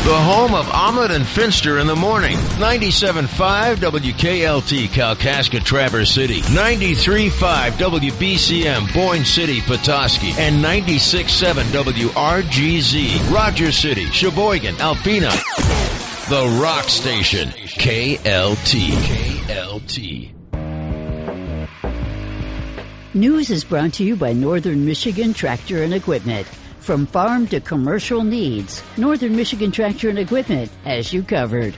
The home of Omelet and Finster in the morning. 97.5 WKLT Kalkaska Traverse City. 93.5 WBCM Boyne City Petoskey. And 96.7 WRGZ Rogers City, Sheboygan, Alpena. The Rock Station. KLT. KLT. News is brought to you by Northern Michigan Tractor and Equipment. From farm to commercial needs, Northern Michigan Tractor and Equipment has you covered.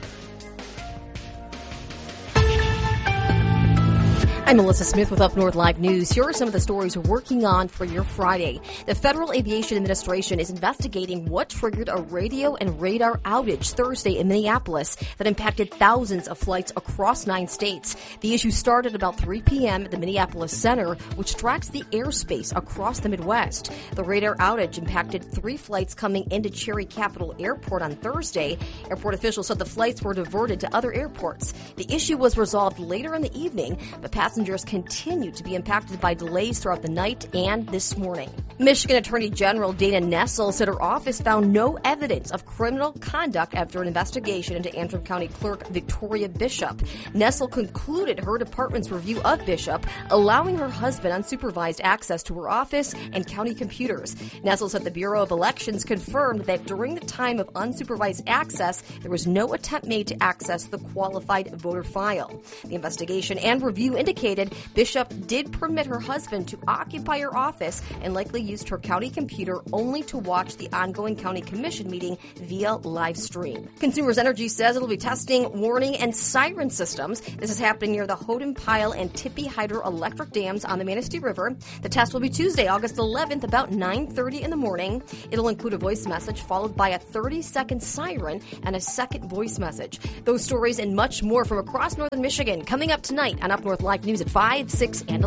I'm Melissa Smith with Up North Live News. Here are some of the stories we're working on for your Friday. The Federal Aviation Administration is investigating what triggered a radio and radar outage Thursday in Minneapolis that impacted thousands of flights across 9 states. The issue started about 3 p.m. at the Minneapolis Center, which tracks the airspace across the Midwest. The radar outage impacted 3 flights coming into Cherry Capital Airport on Thursday. Airport officials said the flights were diverted to other airports. The issue was resolved later in the evening, but passengers continue to be impacted by delays throughout the night and this morning. Michigan Attorney General Dana Nessel said her office found no evidence of criminal conduct after an investigation into Antrim County Clerk Victoria Bishop. Nessel concluded her department's review of Bishop, allowing her husband unsupervised access to her office and county computers. Nessel said the Bureau of Elections confirmed that during the time of unsupervised access, there was no attempt made to access the qualified voter file. The investigation and review indicated Bishop did permit her husband to occupy her office and likely used her county computer only to watch the ongoing county commission meeting via live stream. Consumers Energy says it'll be testing warning and siren systems. This is happening near the Houghton Pile and Tippy hydroelectric dams on the Manistee River. The test will be Tuesday, August 11th, about 9:30 in the morning. It'll include a voice message followed by a 30-second siren and a second voice message. Those stories and much more from across northern Michigan coming up tonight on Up North Live News at 5, 6, and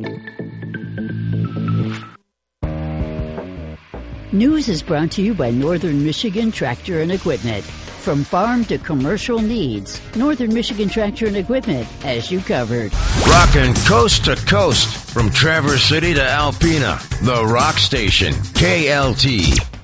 11. News is brought to you by Northern Michigan Tractor and Equipment. From farm to commercial needs, Northern Michigan Tractor and Equipment has you covered. Rockin' coast to coast from Traverse City to Alpena. The Rock Station. KLT.